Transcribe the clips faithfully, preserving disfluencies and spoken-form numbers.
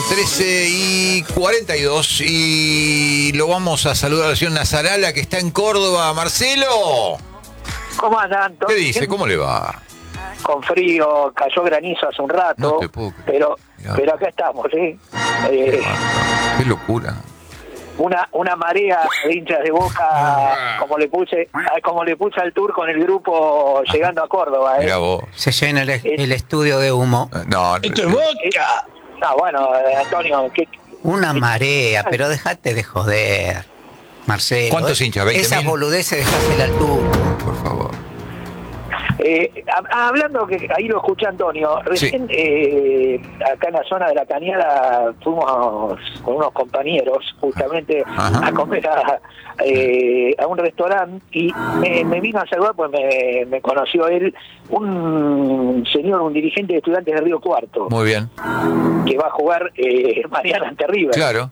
trece y cuarenta y dos y lo vamos a saludar al señor Nasarala que está en Córdoba. Marcelo, ¿Cómo andan? ¿qué dice? ¿Cómo le va? Con frío, cayó granizo hace un rato, No te puedo creer. pero Mirá. pero acá estamos, ¿sí? Qué Eh, bárbaro, qué locura. una una marea de hinchas de Boca, como le puse como le puse al tour con el grupo llegando a Córdoba, ¿eh? Mira vos. Se llena el, el estudio de humo. No, ¡Esto es Boca! No, bueno, eh, Antonio, ¿qué? Una marea, pero dejate de joder, Marcelo. ¿Cuántos hinchas? ¿veinte Esas mil? boludeces dejásela al tour. Por favor. Eh, hab- hablando, que ahí lo escucha Antonio, recién eh, acá en la zona de la Cañada fuimos con unos compañeros justamente Ajá. a comer a, eh, a un restaurante y me, me vino a saludar, pues me, me conoció él, un señor, un dirigente de Estudiantes de Río Cuarto, Muy bien. que va a jugar eh, mañana ante River. Claro.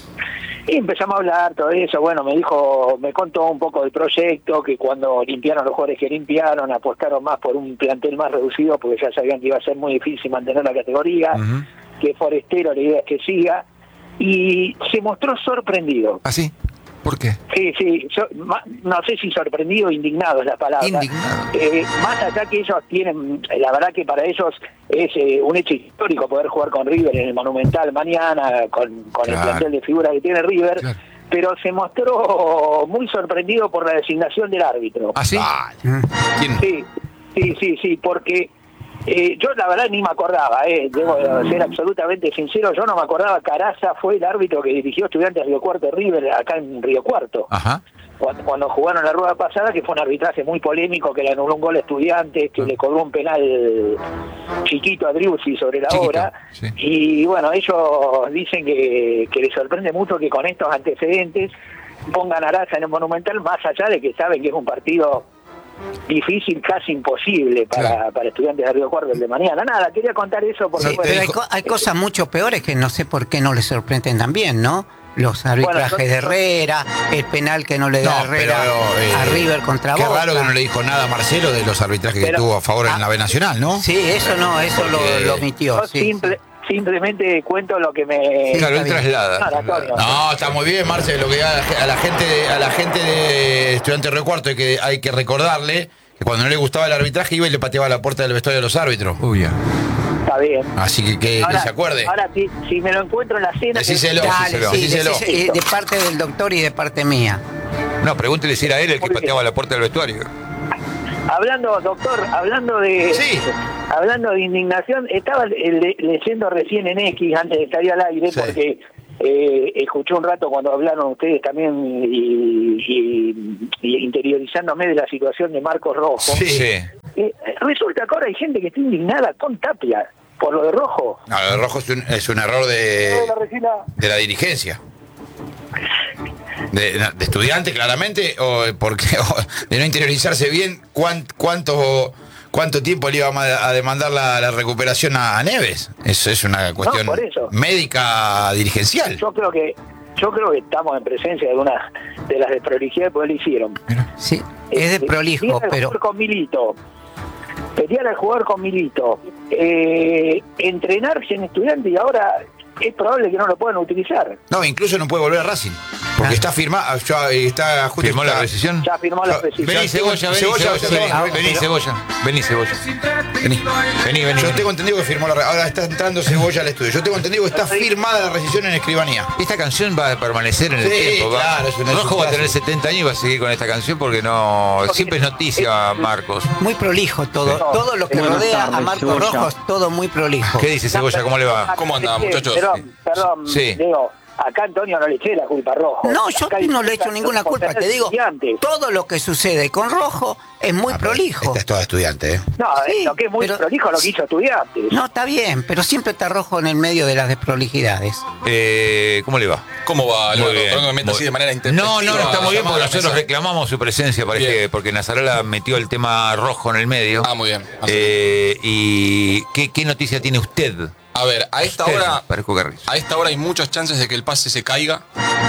Y empezamos a hablar todo eso, bueno, me dijo, me contó un poco del proyecto, que cuando limpiaron los jugadores que limpiaron, apostaron más por un plantel más reducido, porque ya sabían que iba a ser muy difícil mantener la categoría, Ujú. que Forestero la idea es que siga, y se mostró sorprendido. ¿Ah, sí? ¿Por qué? Sí, sí, so- ma- no sé si sorprendido o indignado es la palabra. Indignado. Eh, más allá que ellos tienen, la verdad que para ellos es eh, un hecho histórico poder jugar con River en el Monumental mañana, con, con Claro. el plantel de figuras que tiene River, Claro. pero se mostró muy sorprendido por la designación del árbitro. ¿Ah, sí? ¿Quién? Sí, sí, sí, sí, porque eh, yo la verdad ni me acordaba, eh, debo ser absolutamente sincero, yo no me acordaba. Caraza fue el árbitro que dirigió Estudiantes Río Cuarto de River acá en Río Cuarto. Ajá. Cuando, cuando jugaron la rueda pasada, que fue un arbitraje muy polémico, que le anuló un gol a Estudiantes, que le cobró un penal chiquito a Driussi sobre la Chiquito, hora. sí. Y bueno, ellos dicen que, que les sorprende mucho que con estos antecedentes pongan a Araza en el Monumental, más allá de que saben que es un partido difícil, casi imposible para, Claro. para Estudiantes de Río Cuarto el de mañana. Nada, quería contar eso porque... Sí, bueno, pero hay, co- hay cosas mucho peores que no sé por qué no les sorprenden también, ¿no? Los arbitrajes Bueno, yo- de Herrera, el penal que no le da No, Herrera pero, eh, a River contra Qué Boca. raro que no le dijo nada a Marcelo de los arbitrajes que Pero- tuvo a favor en Ah. la B Nacional, ¿no? Sí, eso no, eso lo, Porque- lo omitió. yo sí, simple- simplemente cuento lo que me... Claro, él está bien. traslada. Claro, Antonio. No, está muy bien, Marcelo. Lo que a la, a la gente de, a la gente de Estudiantes de Río Cuarto hay que, hay que recordarle que cuando no le gustaba el arbitraje iba y le pateaba la puerta del vestuario de los árbitros. Uy, ya. Está bien. Así que que, que se acuerde. Ahora, si, si me lo encuentro en la cena... Decíselo. Dale, Díselo, sí, díselo. decís, eh, de parte del doctor y de parte mía. No, pregúntele si era él el que Muy bien. pateaba la puerta del vestuario. Hablando, doctor, hablando de Sí. hablando de indignación, estaba eh, le- leyendo recién en X, antes de salir al aire, Sí. porque eh, escuché un rato cuando hablaron ustedes también y, y- y interiorizándome de la situación de Marcos Rojo. Sí. Eh, resulta que ahora hay gente que está indignada con Tapia por lo de Rojo. No, lo de Rojo es un, es un error de, Hola, Regina. de la dirigencia. De, de estudiante, claramente, o porque o de no interiorizarse bien cuán- cuánto cuánto tiempo le iba a a demandar la, la recuperación a, a Neves. Eso es una cuestión por eso. médica dirigencial. Yo creo que yo creo que estamos en presencia de una de las desprolijidades que le hicieron. Sí, es de Eh, prolijo, pelear al pero jugador con Milito. Pelear al jugador con Milito. Eh, entrenarse en estudiante y ahora es probable que no lo puedan utilizar. No, incluso no puede volver a Racing. Porque Ah. está firmado, ya está justo. ¿Firmó la está- rescisión? Ya firmó la Ya, decisión. Vení, Cebolla, vení, Cebolla, Cebolla, Cebolla, vení, vení, vení, pero- Cebolla, vení, Cebolla. Vení. Vení, vení. Yo vení. tengo entendido que firmó la re- ahora está entrando Cebolla al estudio. Yo tengo entendido que está firmada la rescisión en escribanía. Esta canción va a permanecer en el Sí, tiempo. va- claro, es una- es un Rojo va a tener clásico. setenta años y va a seguir con esta canción porque no siempre es noticia, Marcos. muy prolijo todo. Sí. Todo lo que Buenas rodea a tardes, Marco Cebolla. Rojo es todo muy prolijo. ¿Qué dice Cebolla? ¿Cómo le va? ¿Cómo andan, muchachos? Perdón, perdón, Sí. Diego, acá Antonio no le eché la culpa a Rojo. No, yo Acá hay- no le he hecho ninguna por culpa, tener te digo, estudiantes. todo lo que sucede con Rojo es muy prolijo. Esta es toda estudiante, ¿eh? No, Sí, lo que es muy pero- prolijo lo que hizo estudiantes. No, está bien, pero siempre está Rojo en el medio de las desprolijidades. Eh, ¿Cómo le va? ¿Cómo va, Alberto? Muy bien. Perdón que me meta Muy- así de manera intempestiva. No, no, no, está muy bien porque Llamada a la nosotros mesa. reclamamos su presencia, parece, Bien. porque Nazarala metió el tema rojo en el medio. Ah, muy bien. Eh, ¿Y qué, qué noticia tiene usted? A ver, a esta Usted, hora, Parezco Carrizo. a esta hora hay muchas chances de que el pase se caiga.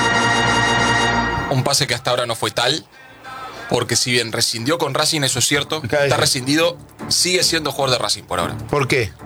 Un pase que hasta ahora no fue tal. Porque si bien rescindió con Racing, eso es cierto, Claro, está sí. rescindido, sigue siendo jugador de Racing por ahora. ¿Por qué?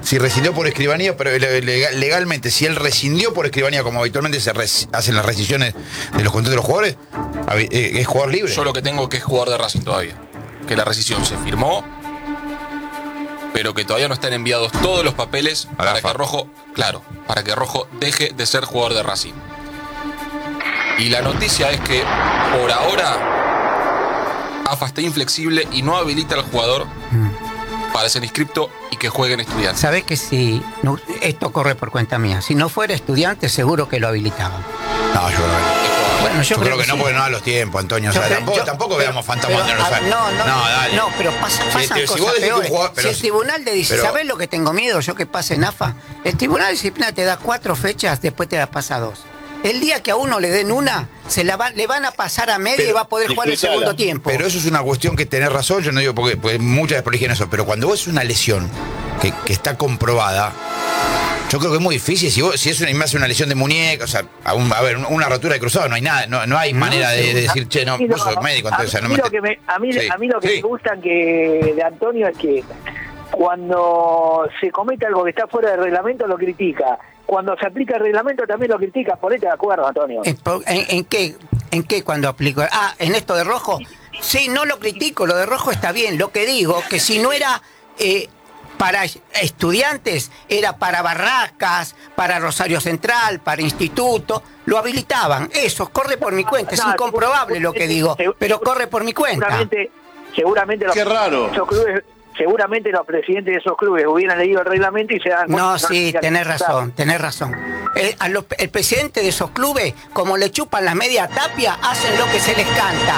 si rescindió por escribanía, pero le- le- legalmente, si él rescindió por escribanía, como habitualmente se res- hacen las rescisiones de los contratos de los jugadores, habi- eh, es jugador libre. Yo lo que tengo que es jugador de Racing todavía. Que la rescisión se firmó, pero que todavía no están enviados todos los papeles A la para F A. que Rojo, claro, para que Rojo deje de ser jugador de Racing. Y la noticia es que por ahora A F A está inflexible y no habilita al jugador para ser inscripto y que juegue en Estudiantes. Sabés que si no- esto corre por cuenta mía, si no fuera estudiante seguro que lo habilitaban. No, yo creo que no. Bueno, yo, Yo, creo que no, sí. porque no da los tiempos, Antonio. O sea, Yo creo- tampoco, yo- tampoco pero- veamos fantasmas pero, de no a- saben. no, no, dale. no, pero pasa- Si- pasan si cosas vos decís que un peores. jugador- pero si el tribunal le dice, pero- ¿sabés lo que tengo miedo yo que pase en A F A? El tribunal disciplinario te da cuatro fechas, después te las pasa dos. El día que a uno le den una, se la va- le van a pasar a media Pero- y va a poder jugar el disfrutala. segundo tiempo. Pero eso es una cuestión que tenés razón, yo no digo porque, porque muchas desprolijé en eso, pero cuando vos es una lesión que, que está comprobada, yo creo que es muy difícil. Si vos, si es una, me hace una lesión de muñeca, o sea, a, un- a ver, una rotura de cruzado, no hay nada, no, no hay manera de, de decir, che, no, A mí vos lo- sos médico, entonces a no mí me. lo que me- a mí, Sí, a mí lo que sí. me gusta que de Antonio es que cuando se comete algo que está fuera del reglamento lo critica. Cuando se aplica el reglamento también lo critica. Ponete de acuerdo, Antonio. ¿En, por- en- en qué, ¿En qué cuando aplico? Ah, ¿en esto de rojo? Sí, no lo critico, lo de rojo está bien. Lo que digo, que si no era eh, para estudiantes, era para Barracas, para Rosario Central, para Instituto, lo habilitaban. Eso, corre por mi cuenta. Es No, incomprobable lo que digo, seguro- pero corre por mi cuenta. Seguramente, seguramente los, Qué raro. esos clubes, seguramente los presidentes de esos clubes hubieran leído el reglamento y se dan cuenta. No, que sí, hacían tenés ejecutar. razón, tenés razón. El, a los- el presidente de esos clubes, como le chupan la media tapia, hacen lo que se les canta.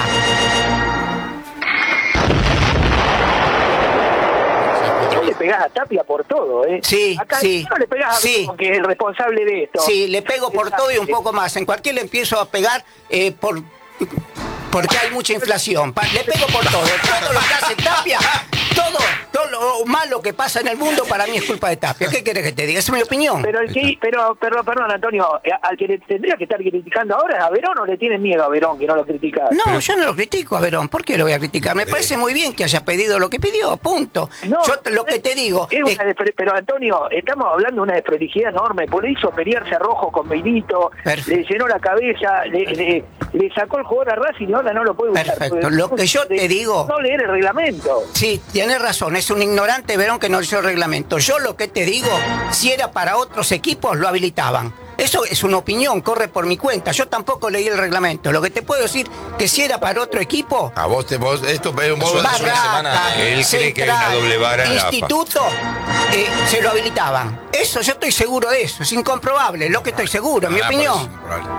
Vos le pegás a Tapia por todo, ¿eh? Sí, Acá sí, no le pegás a sí. Verón, que es el responsable de esto. Sí, le pego por todo y un poco más. En cualquier le empiezo a pegar eh, por porque hay mucha inflación. Pa- Le pego por todo. Todo lo que hace Tapia, todo, todo lo malo que pasa en el mundo para mí es culpa de Tapia. ¿Qué querés que te diga? Esa es mi opinión. Pero el que, pero, pero, perdón, Antonio, eh, al que le tendría que estar criticando ahora es a Verón, o le tienen miedo a Verón que no lo critica. No, yo no lo critico a Verón. ¿Por qué lo voy a criticar? Me parece muy bien que haya pedido lo que pidió, punto. No, yo te- lo que te digo es es una despre- pero Antonio, estamos hablando de una desprolijidad enorme, por le hizo pelearse a Rojo con Benito, Perfecto. le llenó la cabeza, le, le, le sacó el jugador a Racing y ahora no lo puede usar. Perfecto. Porque Lo que yo te de- digo- No leer el reglamento. Sí, tienes razón, es un ignorante Verón que no hizo el reglamento. Yo lo que te digo, si era para otros equipos, lo habilitaban. Eso es una opinión, corre por mi cuenta. Yo tampoco leí el reglamento. Lo que te puedo decir, que si era para otro equipo, A vos te vos, esto vos, Eso es una Barraca, semana. Él cree que hay una Central, doble vara en la A F A. Instituto, eh, se lo habilitaban. Eso, yo estoy seguro de eso, es incomprobable, lo que estoy seguro, en mi Ah, por opinión. eso, probable.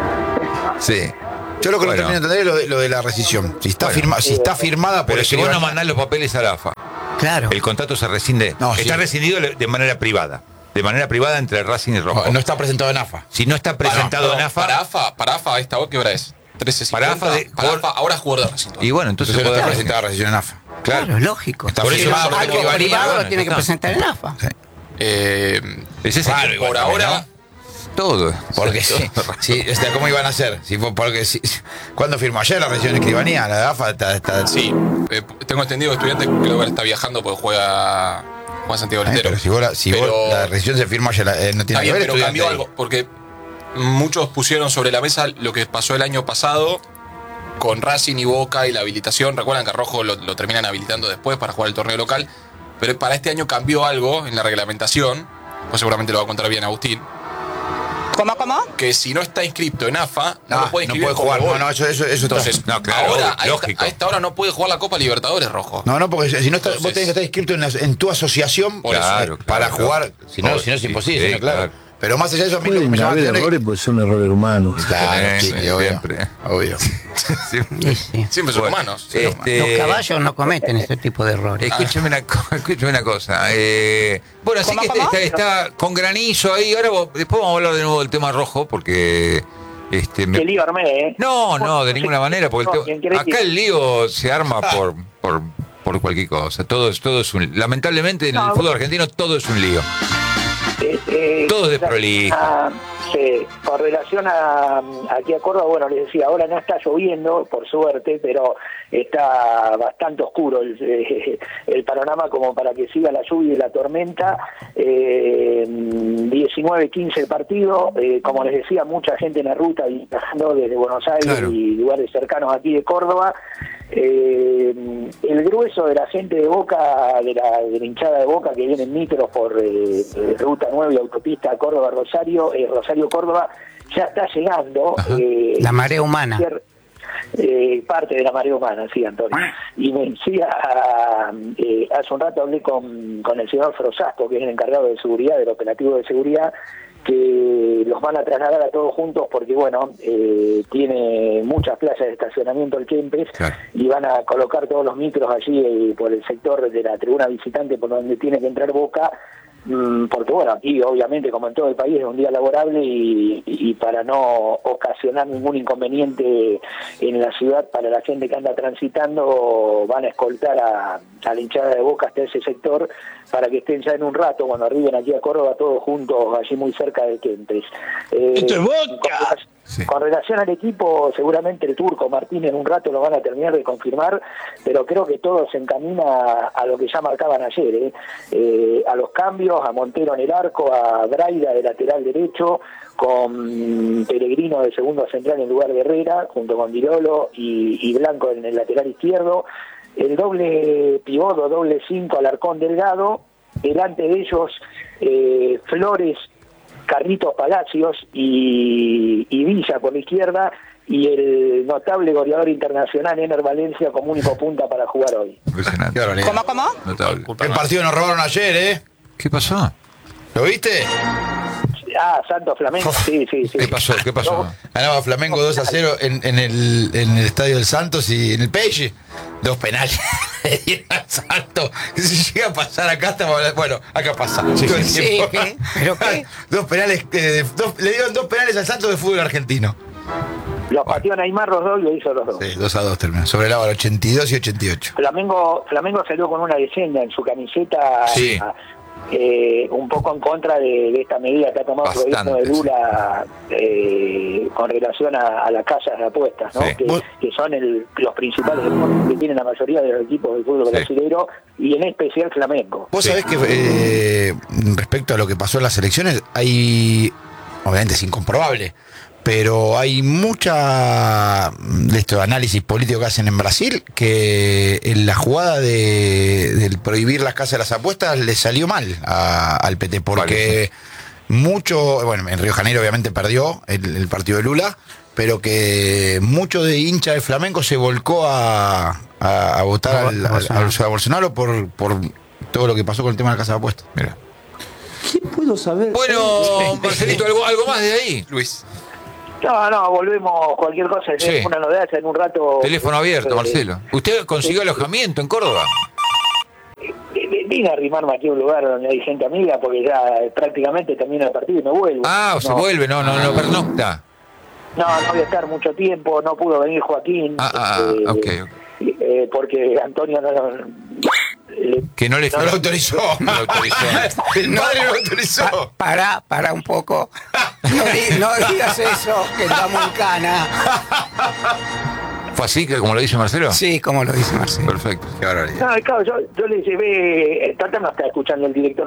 Sí. Yo lo que Bueno. no termino de entender es lo de, lo de la rescisión. Si está, Bueno. firma, si está firmada por Pero si vos no escribanía- mandás los papeles a la A F A, Claro. el contrato se rescinde. No, está sí. rescindido de manera privada. De manera privada entre Racing y Rojo. no, no está presentado en A F A. Si no está presentado Perdón, en A F A. Para A F A, para A F A, ¿esta hora qué hora es? trece Para cincuenta. A F A de- Para A F A, ahora es jugador de Racing. Y bueno, entonces Entonces no puede está haber- presentada la rescisión en A F A. Claro, Claro. es lógico. Está Por eso firmada por Algo escribanía. privado lo bueno, tiene ya que está. presentar en A F A. Sí. Eh, Ese es el- Claro, igual por también, ahora, ¿no? todo. Porque sí, sí, o sea, ¿cómo iban a hacer? Si fue porque si, ¿cuándo firmó ayer la rescisión de escribanía? La de A F A está, está sí, eh, tengo entendido que Estudiantes creo que ahora está viajando porque juega Juan Santiago Eh, Lintero. pero si, vos la, si vos Pero- la rescisión se firmó ayer, eh, no tiene Está que bien, ver. pero Estudiantes cambió ahí. algo, porque muchos pusieron sobre la mesa lo que pasó el año pasado con Racing y Boca y la habilitación. Recuerdan que a Rojo lo, lo terminan habilitando después para jugar el torneo local, pero para este año cambió algo en la reglamentación, pues seguramente lo va a contar bien Agustín, ¿Cómo, cómo? que si no está inscrito en A F A, no, No, lo puede no inscribir puede como jugar. gol. No, no, eso, eso, eso está- Entonces, No, claro, ahora, obvio, a, lógico. esta, a esta hora no puede jugar la Copa Libertadores, Rojo. No, no, porque si no está, vos Entonces- tenés que estar inscrito en, la- en tu asociación Por eso, Claro, para claro, jugar. claro. Si no, si no es Sí, imposible, sí, si no, claro. claro. Pero más allá de eso, a mí lo que me Pueden llama la haber atención es- errores porque son errores humanos. Claro, Sí, sí, sí, obvio. siempre. Obvio. Sí, sí. Siempre son Bueno, humanos. este- Los caballos no cometen ese tipo de errores. Escúchame una, co- escúchame una cosa. eh, bueno, así ¿Cómo, que cómo? está, está con granizo ahí. Ahora vos- después vamos a hablar de nuevo del tema rojo porque. Este, me- Que lío armé, ¿eh? No, no, de Sí. ninguna manera. Porque el No, tema- ¿quién quiere acá que- el lío se arma por, por, por cualquier cosa. Todo es, todo es un. Lamentablemente en el No, fútbol argentino todo es un lío. Eh, eh, Todo es desprolijo. ah, Sí, con relación a aquí a Córdoba, bueno, les decía, ahora no está lloviendo, por suerte, pero está bastante oscuro el, eh, el panorama como para que siga la lluvia y la tormenta. Eh, diecinueve quince el partido, eh, como les decía, mucha gente en la ruta viajando desde Buenos Aires Claro. y lugares cercanos aquí de Córdoba. Eh, el grueso de la gente de Boca, de la, de la hinchada de Boca que viene en micros por eh, eh, Ruta nueve y autopista Córdoba-Rosario, eh, Rosario-Córdoba, ya está llegando. Eh, La marea humana. Eh, parte de la marea humana, sí, Antonio. Y me decía, eh, hace un rato hablé con, con el señor Frosasco, que es el encargado de seguridad, del operativo de seguridad, que los van a trasladar a todos juntos porque, bueno, eh, tiene muchas plazas de estacionamiento el Kempes, Claro. y van a colocar todos los micros allí eh, por el sector de la tribuna visitante por donde tiene que entrar Boca, mm, porque, bueno, aquí obviamente como en todo el país es un día laborable y, y para no ocasionar ningún inconveniente en la ciudad para la gente que anda transitando, van a escoltar a, a la hinchada de Boca hasta ese sector para que estén ya en un rato, cuando arriben aquí a Córdoba, todos juntos, allí muy cerca de Kempes. Eh, ¡Esto es Boca! Con, Sí. con relación al equipo, seguramente el Turco Martín en un rato lo van a terminar de confirmar, pero creo que todo se encamina a, a lo que ya marcaban ayer, ¿eh? Eh, a los cambios, a Montero en el arco, a Braida de lateral derecho, con Pellegrino de segundo central en lugar de Herrera, junto con Dirolo y, y Blanco en el lateral izquierdo, el doble pivot o doble cinco Alarcón Delgado, delante de ellos eh, Flores, Carlitos Palacios y, y Villa por la izquierda, y el notable goleador internacional Ener Valencia como único punta para jugar hoy. Impresionante. Qué barbaridad. ¿Cómo, cómo? Notable. ¿Qué partido nos robaron ayer, eh? ¿Qué pasó? ¿Lo viste? Ah, Santos Flamengo, sí, sí, sí. ¿Qué pasó? ¿Qué pasó? Ganaba Flamengo dos a cero en, en, el, en el Estadio del Santos y en el Peixe. Dos penales le dieron al Santos. Que si llega a pasar acá, estamos hablando- bueno, acá pasa. Todo el sí, tiempo. ¿qué? ¿Pero qué? Dos penales, eh, dos- le dieron dos penales al Santos de fútbol argentino. Los pateó Neymar los dos y lo hizo los dos. Sí, dos a dos terminó. Sobre la hora, ochenta y dos y ochenta y ocho. Flamengo, Flamengo salió con una leyenda en su camiseta, Sí. eh, un poco en contra de, de esta medida que ha tomado el Bastante, gobierno de Lula eh, con relación a, a las casas de apuestas, ¿no? Sí. que, Vos- que son el, los principales deportes que tienen la mayoría de los equipos del fútbol Sí. brasileño, y en especial Flamengo. Vos Sí. sabés que eh, respecto a lo que pasó en las elecciones, hay, obviamente es incomprobable, pero hay mucha de estos análisis políticos que hacen en Brasil que en la jugada de, del prohibir las casas de las apuestas le salió mal a- al P T, porque mucho, bueno, en Río de Janeiro obviamente perdió el, el partido de Lula, pero que mucho de hincha de Flamengo se volcó a, a, a votar A al, al- Bolsonaro. al- a Bolsonaro por, por todo lo que pasó con el tema de la casa de apuestas. Mira. ¿Qué puedo saber? Bueno, Marcelito, ¿algo, algo más de ahí? Luis. No, no, volvemos, cualquier cosa, Sí. es una novedad, en un rato... Teléfono abierto, eh, Marcelo. ¿Usted consiguió alojamiento en Córdoba? eh, Vine a arrimarme aquí a un lugar donde hay gente amiga, porque ya eh, prácticamente termina el partido y me vuelvo. Ah, se No. vuelve, no, no, no, pernocta. No, no voy a estar mucho tiempo, no pudo venir Joaquín. Ah, ah, eh, ok, ok. eh, porque Antonio no, eh, Que no le No lo autorizó. No lo autorizó. El padre no lo autorizó. Pa- para, para un poco. No, di- no digas eso, que estamos en cana. ¿Fue así que como lo dice Marcelo? Sí, como lo dice Marcelo. Perfecto. Qué barbaridad. no, claro, yo, yo le llevé, Tata no está escuchando el director